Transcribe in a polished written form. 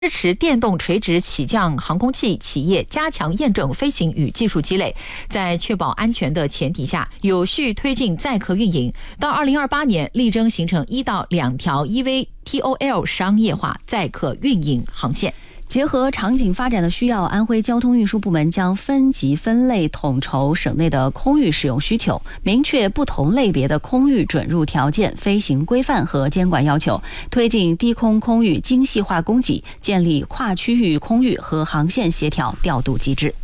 支持电动垂直起降航空器企业加强验证飞行与技术积累，在确保安全的前提下，有序推进载客运营。到2028年，力争形成1到2条 eVTOL 商业化载客运营航线。 结合场景发展的需要，安徽交通运输部门将分级分类统筹省内的空域使用需求，明确不同类别的空域准入条件、飞行规范和监管要求，推进低空空域精细化供给，建立跨区域空域和航线协调调度机制。